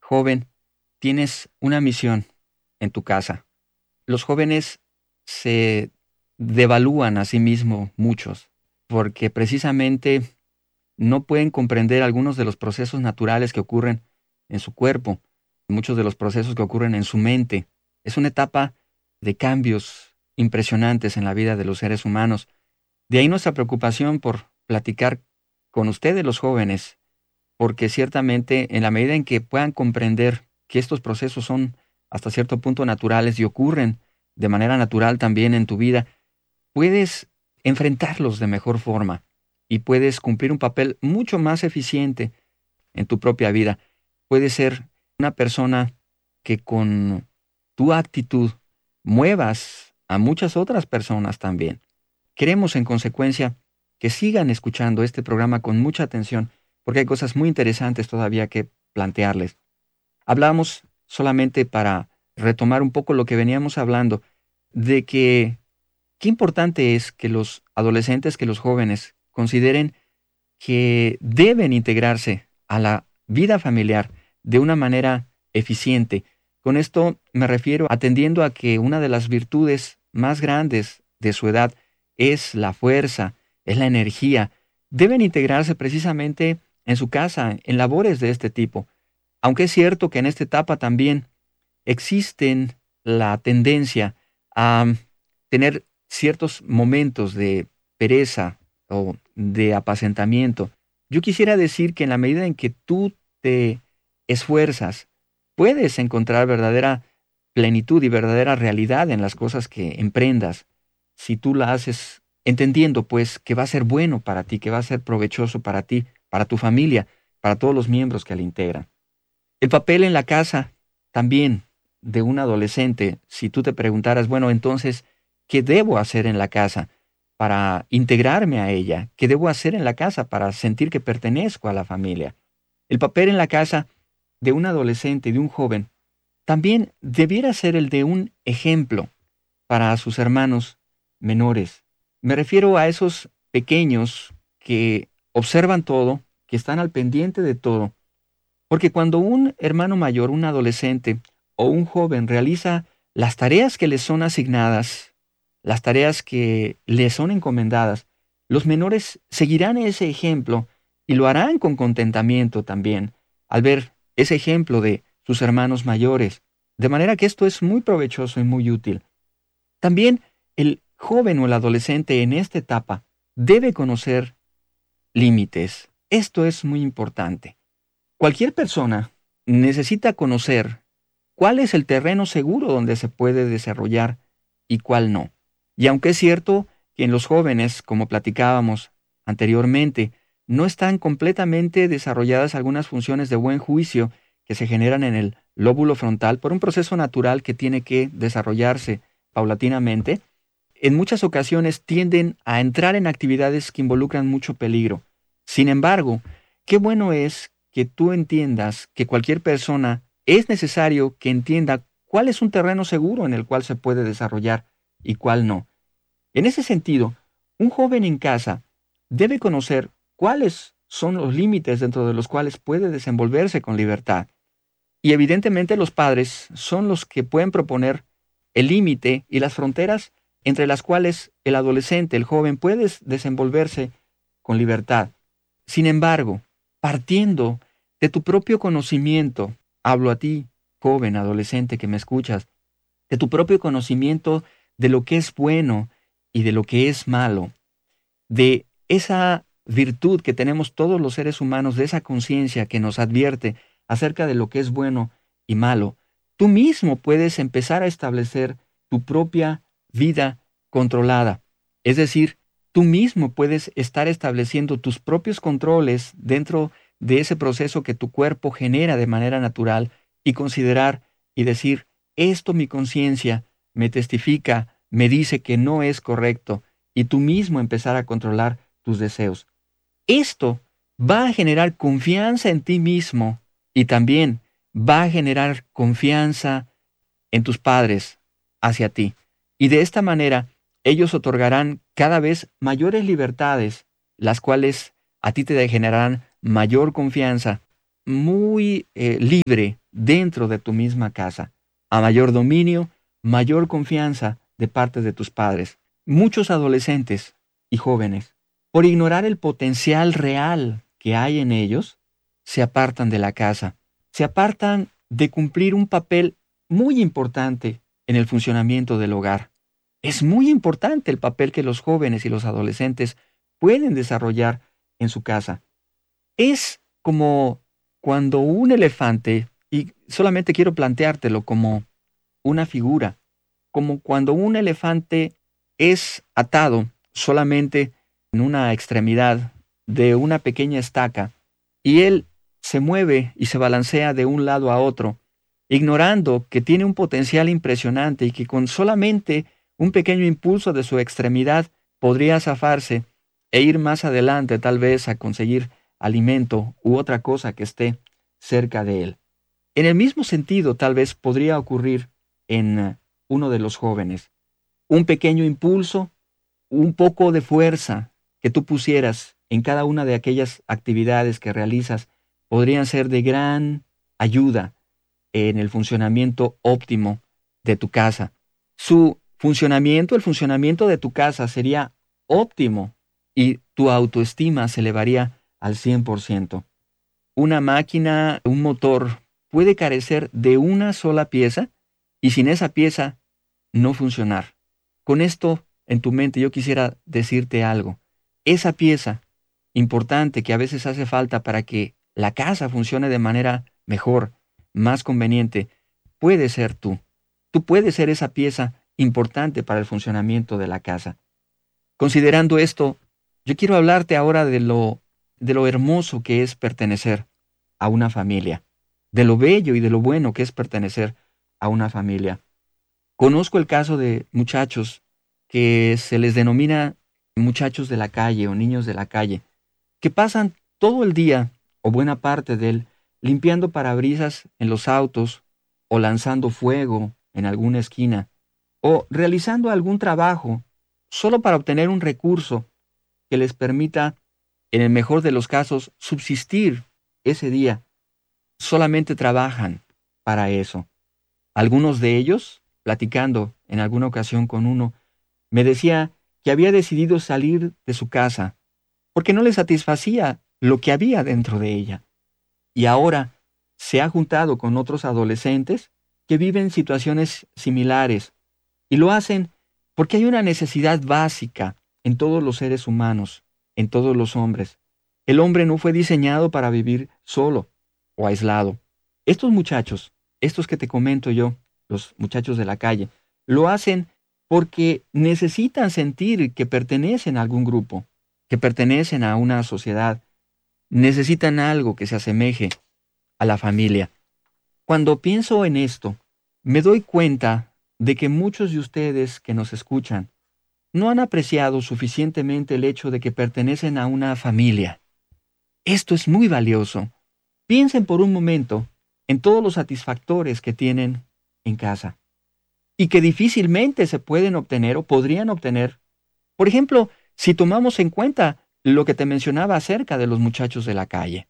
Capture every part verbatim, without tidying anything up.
joven, tienes una misión en tu casa. Los jóvenes se devalúan a sí mismos muchos, porque precisamente no pueden comprender algunos de los procesos naturales que ocurren en su cuerpo, muchos de los procesos que ocurren en su mente. Es una etapa de cambios impresionantes en la vida de los seres humanos. De ahí nuestra preocupación por platicar con ustedes, los jóvenes, porque ciertamente en la medida en que puedan comprender que estos procesos son hasta cierto punto naturales y ocurren de manera natural también en tu vida, puedes enfrentarlos de mejor forma y puedes cumplir un papel mucho más eficiente en tu propia vida. Puedes ser una persona que con tu actitud muevas a muchas otras personas también. Queremos, en consecuencia, que sigan escuchando este programa con mucha atención, porque hay cosas muy interesantes todavía que plantearles. Hablamos solamente para retomar un poco lo que veníamos hablando, de que qué importante es que los adolescentes, que los jóvenes consideren que deben integrarse a la vida familiar de una manera eficiente. Con esto me refiero atendiendo a que una de las virtudes más grandes de su edad es la fuerza, es la energía. Deben integrarse precisamente en su casa, en labores de este tipo. Aunque es cierto que en esta etapa también existen la tendencia a tener ciertos momentos de pereza o de apacentamiento. Yo quisiera decir que en la medida en que tú te esfuerzas, puedes encontrar verdadera plenitud y verdadera realidad en las cosas que emprendas. Si tú la haces entendiendo, pues, que va a ser bueno para ti, que va a ser provechoso para ti, para tu familia, para todos los miembros que la integran. El papel en la casa también de un adolescente, si tú te preguntaras, bueno, entonces, ¿qué debo hacer en la casa para integrarme a ella? ¿Qué debo hacer en la casa para sentir que pertenezco a la familia? El papel en la casa de un adolescente, de un joven, también debiera ser el de un ejemplo para sus hermanos menores. Me refiero a esos pequeños que observan todo, que están al pendiente de todo, porque cuando un hermano mayor, un adolescente o un joven realiza las tareas que les son asignadas, las tareas que les son encomendadas, los menores seguirán ese ejemplo y lo harán con contentamiento también, al ver ese ejemplo de sus hermanos mayores. De manera que esto es muy provechoso y muy útil. También el joven o el adolescente en esta etapa debe conocer límites. Esto es muy importante. Cualquier persona necesita conocer cuál es el terreno seguro donde se puede desarrollar y cuál no. Y aunque es cierto que en los jóvenes, como platicábamos anteriormente, no están completamente desarrolladas algunas funciones de buen juicio que se generan en el lóbulo frontal por un proceso natural que tiene que desarrollarse paulatinamente, en muchas ocasiones tienden a entrar en actividades que involucran mucho peligro. Sin embargo, qué bueno es que tú entiendas que cualquier persona es necesario que entienda cuál es un terreno seguro en el cual se puede desarrollar y cuál no. En ese sentido, un joven en casa debe conocer cuáles son los límites dentro de los cuales puede desenvolverse con libertad. Y evidentemente los padres son los que pueden proponer el límite y las fronteras entre las cuales el adolescente, el joven, puede desenvolverse con libertad. Sin embargo, partiendo de tu propio conocimiento, hablo a ti, joven, adolescente que me escuchas, de tu propio conocimiento de lo que es bueno y de lo que es malo, de esa virtud que tenemos todos los seres humanos, de esa conciencia que nos advierte acerca de lo que es bueno y malo, tú mismo puedes empezar a establecer tu propia vida controlada. Es decir, tú mismo puedes estar estableciendo tus propios controles dentro de ese proceso que tu cuerpo genera de manera natural y considerar y decir, esto mi conciencia me testifica, me dice que no es correcto, y tú mismo empezar a controlar tus deseos. Esto va a generar confianza en ti mismo y también va a generar confianza en tus padres hacia ti. Y de esta manera, ellos otorgarán cada vez mayores libertades, las cuales a ti te generarán mayor confianza muy eh, libre dentro de tu misma casa. A mayor dominio, mayor confianza de parte de tus padres. Muchos adolescentes y jóvenes, por ignorar el potencial real que hay en ellos, se apartan de la casa, se apartan de cumplir un papel muy importante en el funcionamiento del hogar. Es muy importante el papel que los jóvenes y los adolescentes pueden desarrollar en su casa. Es como cuando un elefante, y solamente quiero planteártelo como una figura, como cuando un elefante es atado solamente en una extremidad de una pequeña estaca y él se mueve y se balancea de un lado a otro, ignorando que tiene un potencial impresionante y que con solamente un pequeño impulso de su extremidad podría zafarse e ir más adelante tal vez a conseguir alimento u otra cosa que esté cerca de él. En el mismo sentido, tal vez podría ocurrir en uh, uno de los jóvenes. Un pequeño impulso, un poco de fuerza que tú pusieras en cada una de aquellas actividades que realizas podrían ser de gran ayuda en el funcionamiento óptimo de tu casa. Su funcionamiento, el funcionamiento de tu casa sería óptimo y tu autoestima se elevaría al cien por ciento. Una máquina, un motor, puede carecer de una sola pieza y sin esa pieza no funcionar. Con esto en tu mente yo quisiera decirte algo. Esa pieza importante que a veces hace falta para que la casa funcione de manera mejor, más conveniente, puede ser tú. Tú puedes ser esa pieza importante para el funcionamiento de la casa. Considerando esto, yo quiero hablarte ahora de lo, de lo hermoso que es pertenecer a una familia, de lo bello y de lo bueno que es pertenecer a una familia. Conozco el caso de muchachos que se les denomina muchachos de la calle o niños de la calle, que pasan todo el día o buena parte de él limpiando parabrisas en los autos o lanzando fuego en alguna esquina o realizando algún trabajo solo para obtener un recurso que les permita, en el mejor de los casos, subsistir ese día. Solamente trabajan para eso. Algunos de ellos, platicando en alguna ocasión con uno, me decía que había decidido salir de su casa porque no le satisfacía lo que había dentro de ella. Y ahora se ha juntado con otros adolescentes que viven situaciones similares y lo hacen porque hay una necesidad básica en todos los seres humanos, en todos los hombres. El hombre no fue diseñado para vivir solo o aislado. Estos muchachos, estos que te comento yo, los muchachos de la calle, lo hacen porque necesitan sentir que pertenecen a algún grupo, que pertenecen a una sociedad, necesitan algo que se asemeje a la familia. Cuando pienso en esto, me doy cuenta de que muchos de ustedes que nos escuchan no han apreciado suficientemente el hecho de que pertenecen a una familia. Esto es muy valioso. Piensen por un momento en todos los satisfactores que tienen en casa y que difícilmente se pueden obtener o podrían obtener. Por ejemplo, si tomamos en cuenta lo que te mencionaba acerca de los muchachos de la calle.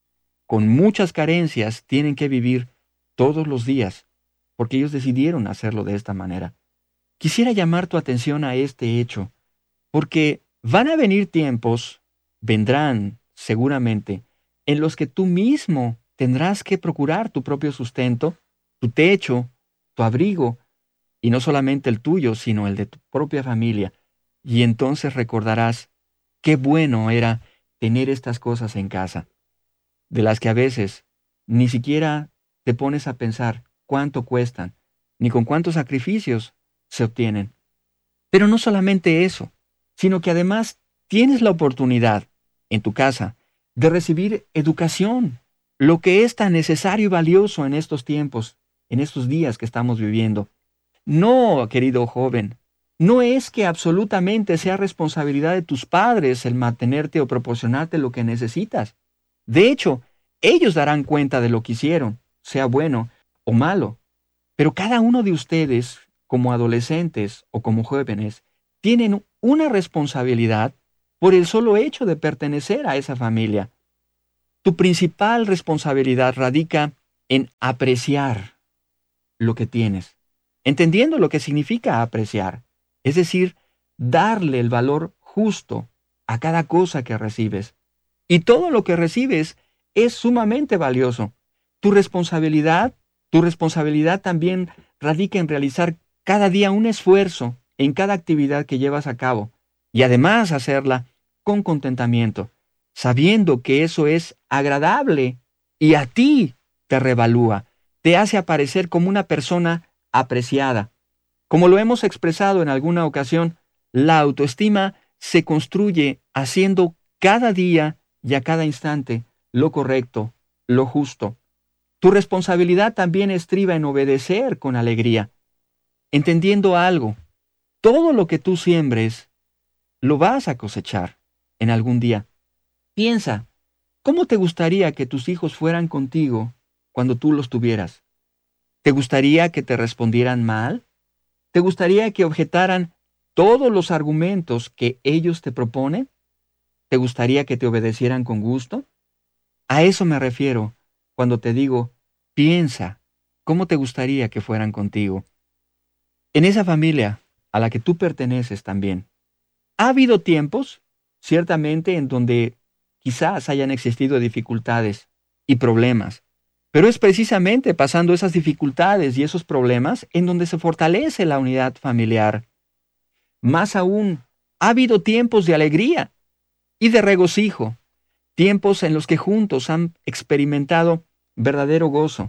Con muchas carencias tienen que vivir todos los días porque ellos decidieron hacerlo de esta manera. Quisiera llamar tu atención a este hecho porque van a venir tiempos, vendrán seguramente, en los que tú mismo tendrás que procurar tu propio sustento, tu techo, tu abrigo, y no solamente el tuyo, sino el de tu propia familia. Y entonces recordarás qué bueno era tener estas cosas en casa, de las que a veces ni siquiera te pones a pensar cuánto cuestan, ni con cuántos sacrificios se obtienen. Pero no solamente eso, sino que además tienes la oportunidad en tu casa de recibir educación, lo que es tan necesario y valioso en estos tiempos, en estos días que estamos viviendo. No, querido joven, no es que absolutamente sea responsabilidad de tus padres el mantenerte o proporcionarte lo que necesitas. De hecho, ellos darán cuenta de lo que hicieron, sea bueno o malo. Pero cada uno de ustedes, como adolescentes o como jóvenes, tienen una responsabilidad por el solo hecho de pertenecer a esa familia. Tu principal responsabilidad radica en apreciar lo que tienes, entendiendo lo que significa apreciar, es decir, darle el valor justo a cada cosa que recibes. Y todo lo que recibes es sumamente valioso. Tu responsabilidad, tu responsabilidad también radica en realizar cada día un esfuerzo en cada actividad que llevas a cabo y además hacerla con contentamiento, sabiendo que eso es agradable y a ti te revalúa, te hace aparecer como una persona apreciada. Como lo hemos expresado en alguna ocasión, la autoestima se construye haciendo cada día y a cada instante lo correcto, lo justo. Tu responsabilidad también estriba en obedecer con alegría, entendiendo algo. Todo lo que tú siembres, lo vas a cosechar en algún día. Piensa, ¿cómo te gustaría que tus hijos fueran contigo cuando tú los tuvieras? ¿Te gustaría que te respondieran mal? ¿Te gustaría que objetaran todos los argumentos que ellos te proponen? ¿Te gustaría que te obedecieran con gusto? A eso me refiero cuando te digo, piensa, ¿cómo te gustaría que fueran contigo? En esa familia a la que tú perteneces también, ha habido tiempos, ciertamente, en donde quizás hayan existido dificultades y problemas, pero es precisamente pasando esas dificultades y esos problemas en donde se fortalece la unidad familiar. Más aún, ha habido tiempos de alegría y de regocijo, tiempos en los que juntos han experimentado verdadero gozo.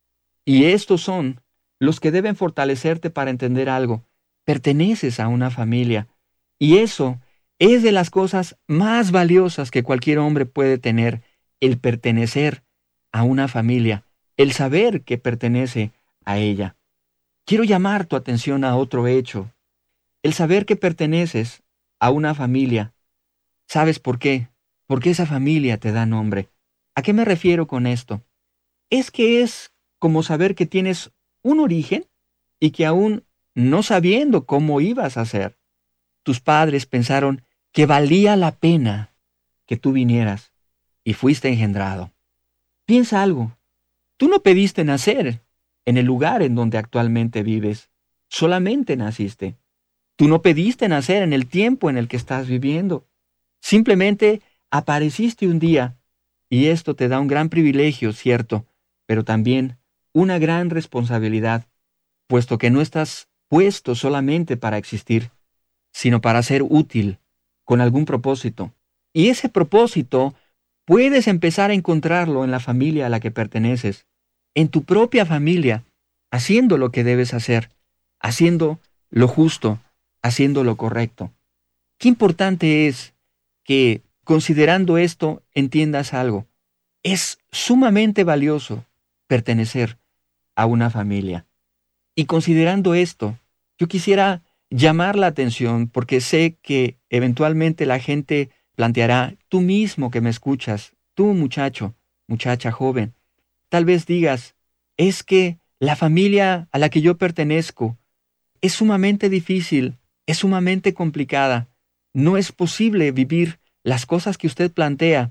Y estos son los que deben fortalecerte para entender algo. Perteneces a una familia, y eso es de las cosas más valiosas que cualquier hombre puede tener, el pertenecer a una familia, el saber que pertenece a ella. Quiero llamar tu atención a otro hecho, el saber que perteneces a una familia. ¿Sabes por qué? Porque esa familia te da nombre. ¿A qué me refiero con esto? Es que es como saber que tienes un origen y que aún no sabiendo cómo ibas a ser, tus padres pensaron que valía la pena que tú vinieras y fuiste engendrado. Piensa algo. Tú no pediste nacer en el lugar en donde actualmente vives. Solamente naciste. Tú no pediste nacer en el tiempo en el que estás viviendo. Simplemente apareciste un día y esto te da un gran privilegio, cierto, pero también una gran responsabilidad, puesto que no estás puesto solamente para existir, sino para ser útil, con algún propósito. Y ese propósito puedes empezar a encontrarlo en la familia a la que perteneces, en tu propia familia, haciendo lo que debes hacer, haciendo lo justo, haciendo lo correcto. Qué importante es que, considerando esto, entiendas algo. Es sumamente valioso pertenecer a una familia. Y considerando esto, yo quisiera llamar la atención porque sé que eventualmente la gente planteará, tú mismo que me escuchas, tú muchacho, muchacha joven, tal vez digas, es que la familia a la que yo pertenezco es sumamente difícil, es sumamente complicada, no es posible vivir las cosas que usted plantea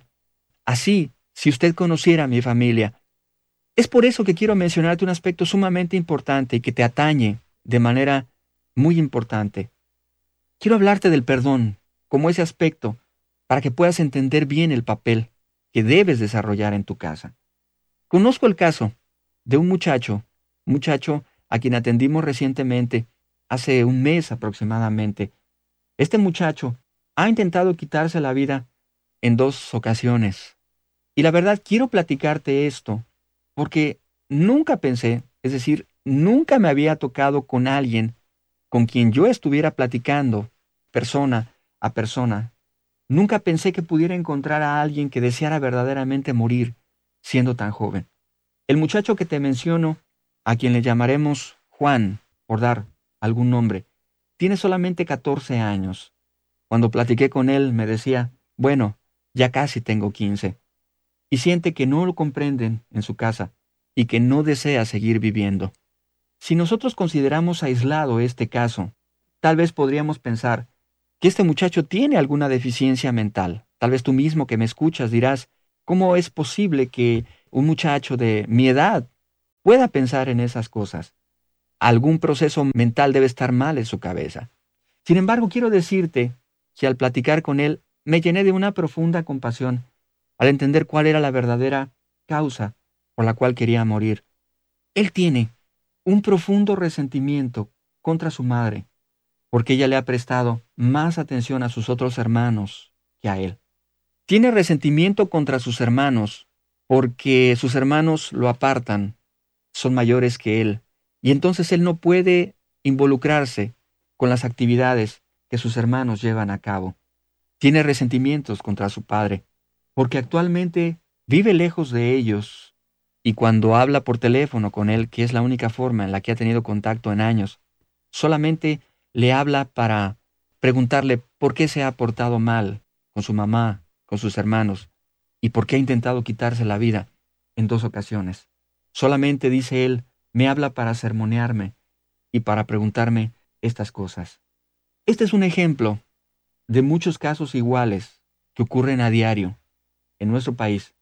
así si usted conociera a mi familia. Es por eso que quiero mencionarte un aspecto sumamente importante y que te atañe de manera muy importante. Quiero hablarte del perdón como ese aspecto para que puedas entender bien el papel que debes desarrollar en tu casa. Conozco el caso de un muchacho, muchacho a quien atendimos recientemente, hace un mes aproximadamente. Este muchacho ha intentado quitarse la vida en dos ocasiones. Y la verdad quiero platicarte esto porque nunca pensé, es decir, nunca me había tocado con alguien con quien yo estuviera platicando, persona a persona. Nunca pensé que pudiera encontrar a alguien que deseara verdaderamente morir siendo tan joven. El muchacho que te menciono, a quien le llamaremos Juan, por dar algún nombre, tiene solamente catorce años. Cuando platiqué con él me decía, bueno, ya casi tengo quince. Y siente que no lo comprenden en su casa y que no desea seguir viviendo. Si nosotros consideramos aislado este caso, tal vez podríamos pensar que este muchacho tiene alguna deficiencia mental. Tal vez tú mismo que me escuchas dirás, ¿Cómo es posible que un muchacho de mi edad pueda pensar en esas cosas? Algún proceso mental debe estar mal en su cabeza. Sin embargo, quiero decirte que al platicar con él me llené de una profunda compasión al entender cuál era la verdadera causa por la cual quería morir. Él tiene un profundo resentimiento contra su madre, porque ella le ha prestado más atención a sus otros hermanos que a él. Tiene resentimiento contra sus hermanos, porque sus hermanos lo apartan, son mayores que él, y entonces él no puede involucrarse con las actividades que sus hermanos llevan a cabo. Tiene resentimientos contra su padre, porque actualmente vive lejos de ellos, y cuando habla por teléfono con él, que es la única forma en la que ha tenido contacto en años, solamente le habla para preguntarle por qué se ha portado mal con su mamá, con sus hermanos, y por qué ha intentado quitarse la vida en dos ocasiones. Solamente, dice él, me habla para sermonearme y para preguntarme estas cosas. Este es un ejemplo de muchos casos iguales que ocurren a diario en nuestro país,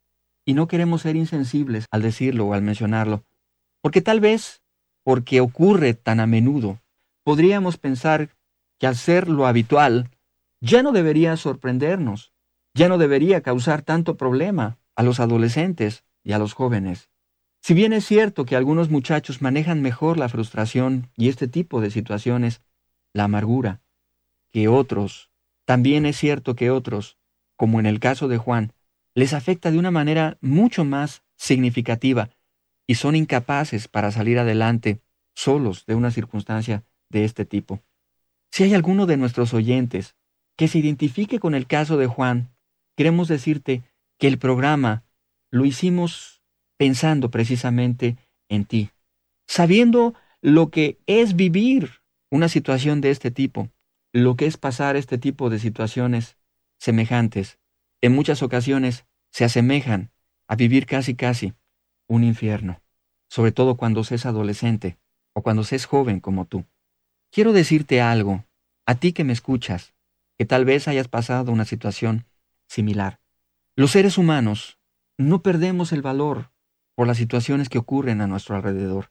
y no queremos ser insensibles al decirlo o al mencionarlo, porque tal vez, porque ocurre tan a menudo, podríamos pensar que al ser lo habitual, ya no debería sorprendernos, ya no debería causar tanto problema a los adolescentes y a los jóvenes. Si bien es cierto que algunos muchachos manejan mejor la frustración y este tipo de situaciones, la amargura, que otros, también es cierto que otros, como en el caso de Juan, les afecta de una manera mucho más significativa y son incapaces para salir adelante solos de una circunstancia de este tipo. Si hay alguno de nuestros oyentes que se identifique con el caso de Juan, queremos decirte que el programa lo hicimos pensando precisamente en ti, sabiendo lo que es vivir una situación de este tipo, lo que es pasar este tipo de situaciones semejantes. En muchas ocasiones se asemejan a vivir casi casi un infierno, sobre todo cuando se es adolescente o cuando se es joven como tú. Quiero decirte algo, a ti que me escuchas, que tal vez hayas pasado una situación similar. Los seres humanos no perdemos el valor por las situaciones que ocurren a nuestro alrededor.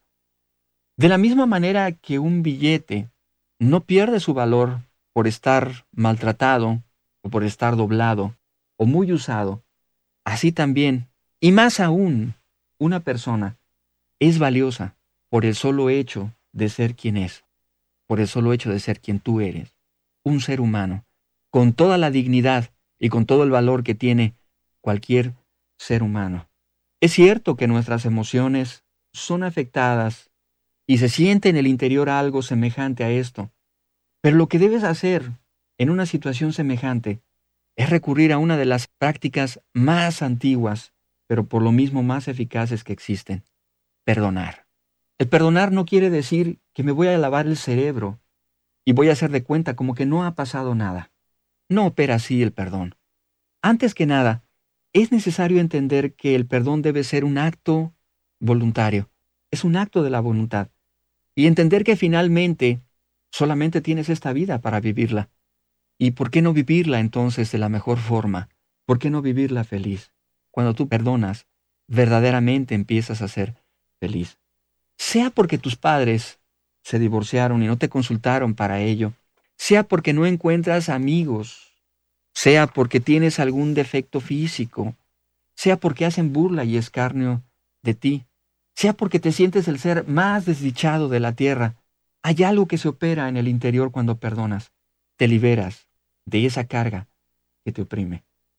De la misma manera que un billete no pierde su valor por estar maltratado o por estar doblado o muy usado, así también, y más aún, una persona es valiosa por el solo hecho de ser quien es, por el solo hecho de ser quien tú eres, un ser humano, con toda la dignidad y con todo el valor que tiene cualquier ser humano. Es cierto que nuestras emociones son afectadas y se siente en el interior algo semejante a esto, pero lo que debes hacer en una situación semejante es recurrir a una de las prácticas más antiguas, pero por lo mismo más eficaces que existen: perdonar. El perdonar no quiere decir que me voy a lavar el cerebro y voy a hacer de cuenta como que no ha pasado nada. No opera así el perdón. Antes que nada, es necesario entender que el perdón debe ser un acto voluntario. Es un acto de la voluntad. Y entender que finalmente solamente tienes esta vida para vivirla. ¿Y por qué no vivirla entonces de la mejor forma? ¿Por qué no vivirla feliz? Cuando tú perdonas, verdaderamente empiezas a ser feliz. Sea porque tus padres se divorciaron y no te consultaron para ello, sea porque no encuentras amigos, sea porque tienes algún defecto físico, sea porque hacen burla y escarnio de ti, sea porque te sientes el ser más desdichado de la tierra, hay algo que se opera en el interior cuando perdonas. Te liberas de esa carga que te oprime.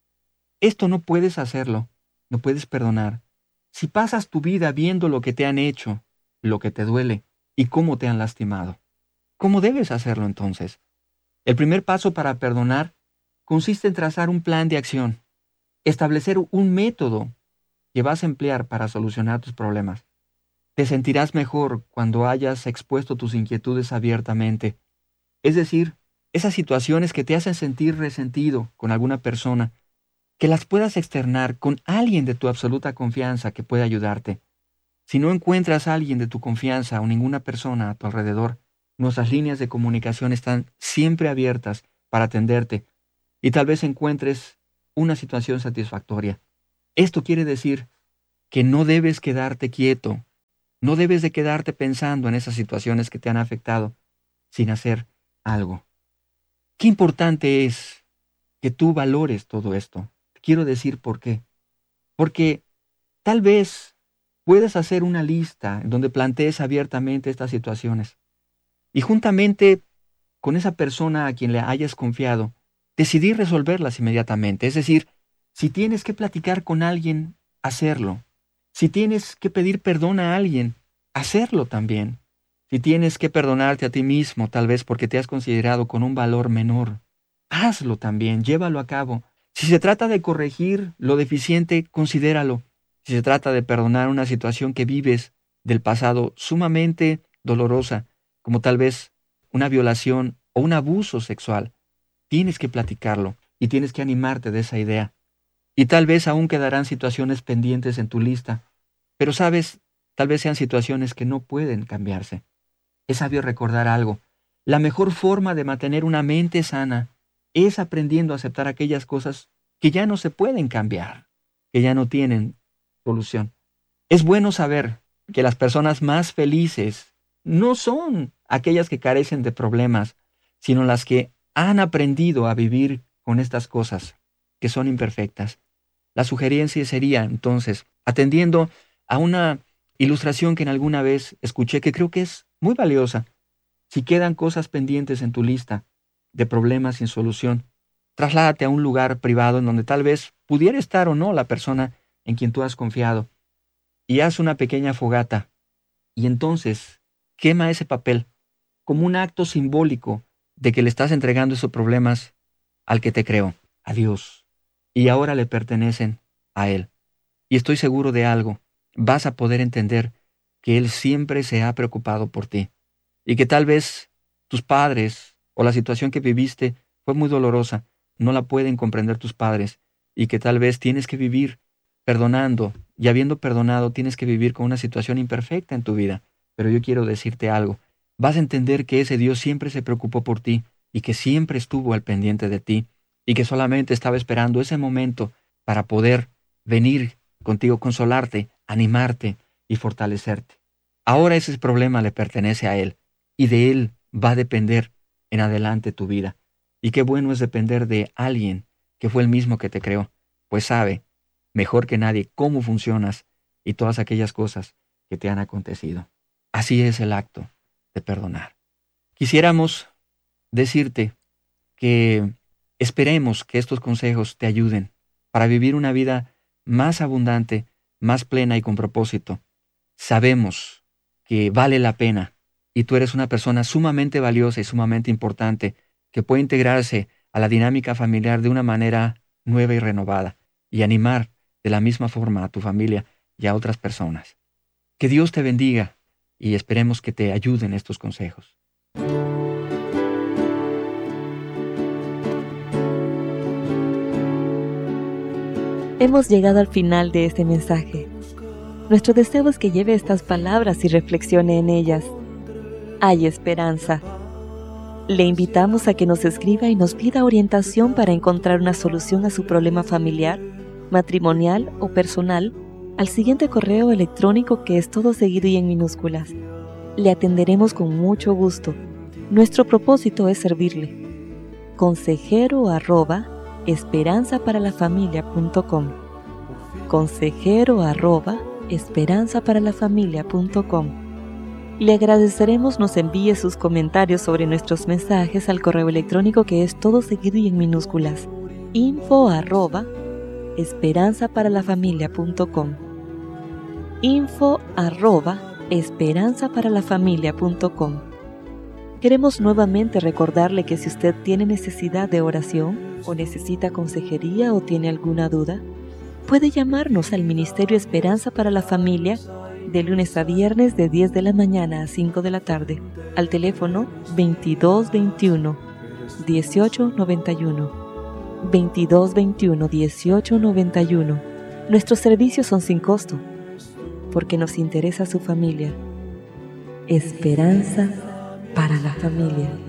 Esto no puedes hacerlo, no puedes perdonar, si pasas tu vida viendo lo que te han hecho, lo que te duele y cómo te han lastimado. ¿Cómo debes hacerlo entonces? El primer paso para perdonar consiste en trazar un plan de acción, establecer un método que vas a emplear para solucionar tus problemas. Te sentirás mejor cuando hayas expuesto tus inquietudes abiertamente, es decir, esas situaciones que te hacen sentir resentido con alguna persona, que las puedas externar con alguien de tu absoluta confianza que pueda ayudarte. Si no encuentras a alguien de tu confianza o ninguna persona a tu alrededor, nuestras líneas de comunicación están siempre abiertas para atenderte y tal vez encuentres una situación satisfactoria. Esto quiere decir que no debes quedarte quieto, no debes de quedarte pensando en esas situaciones que te han afectado sin hacer algo. Qué importante es que tú valores todo esto. Te quiero decir por qué. Porque tal vez puedes hacer una lista en donde plantees abiertamente estas situaciones y juntamente con esa persona a quien le hayas confiado, decidir resolverlas inmediatamente. Es decir, si tienes que platicar con alguien, hacerlo. Si tienes que pedir perdón a alguien, hacerlo también. Si tienes que perdonarte a ti mismo, tal vez porque te has considerado con un valor menor, hazlo también, llévalo a cabo. Si se trata de corregir lo deficiente, considéralo. Si se trata de perdonar una situación que vives del pasado sumamente dolorosa, como tal vez una violación o un abuso sexual, tienes que platicarlo y tienes que animarte de esa idea. Y tal vez aún quedarán situaciones pendientes en tu lista, pero sabes, tal vez sean situaciones que no pueden cambiarse. Es sabio recordar algo. La mejor forma de mantener una mente sana es aprendiendo a aceptar aquellas cosas que ya no se pueden cambiar, que ya no tienen solución. Es bueno saber que las personas más felices no son aquellas que carecen de problemas, sino las que han aprendido a vivir con estas cosas, que son imperfectas. La sugerencia sería, entonces, atendiendo a una ilustración que en alguna vez escuché que creo que es muy valiosa. Si quedan cosas pendientes en tu lista de problemas sin solución, trasládate a un lugar privado en donde tal vez pudiera estar o no la persona en quien tú has confiado y haz una pequeña fogata y entonces quema ese papel como un acto simbólico de que le estás entregando esos problemas al que te creó, a Dios, y ahora le pertenecen a Él. Y estoy seguro de algo, vas a poder entender que Él siempre se ha preocupado por ti y que tal vez tus padres o la situación que viviste fue muy dolorosa, no la pueden comprender tus padres y que tal vez tienes que vivir perdonando y habiendo perdonado tienes que vivir con una situación imperfecta en tu vida. Pero yo quiero decirte algo, vas a entender que ese Dios siempre se preocupó por ti y que siempre estuvo al pendiente de ti y que solamente estaba esperando ese momento para poder venir contigo, consolarte, animarte y fortalecerte. Ahora ese problema le pertenece a Él y de Él va a depender en adelante tu vida. Y qué bueno es depender de alguien que fue el mismo que te creó, pues sabe mejor que nadie cómo funcionas y todas aquellas cosas que te han acontecido. Así es el acto de perdonar. Quisiéramos decirte que esperemos que estos consejos te ayuden para vivir una vida más abundante, más plena y con propósito. Sabemos que vale la pena y tú eres una persona sumamente valiosa y sumamente importante que puede integrarse a la dinámica familiar de una manera nueva y renovada y animar de la misma forma a tu familia y a otras personas. Que Dios te bendiga y esperemos que te ayuden estos consejos. Hemos llegado al final de este mensaje. Nuestro deseo es que lleve estas palabras y reflexione en ellas. Hay esperanza. Le invitamos a que nos escriba y nos pida orientación para encontrar una solución a su problema familiar, matrimonial o personal al siguiente correo electrónico que es todo seguido y en minúsculas. Le atenderemos con mucho gusto. Nuestro propósito es servirle. Consejero arroba esperanza para la familia punto com. Consejero arroba esperanza para la familia punto com. Le agradeceremos nos envíe sus comentarios sobre nuestros mensajes al correo electrónico que es todo seguido y en minúsculas. info arroba esperanza para la familia punto com. info arroba esperanza para la familia punto com. Queremos nuevamente recordarle que si usted tiene necesidad de oración o necesita consejería o tiene alguna duda, puede llamarnos al Ministerio Esperanza para la Familia de lunes a viernes de diez de la mañana a cinco de la tarde al teléfono veintidós veintiuno dieciocho noventa y uno. veintidós veintiuno dieciocho noventa y uno. Nuestros servicios son sin costo porque nos interesa su familia. Esperanza para la familia.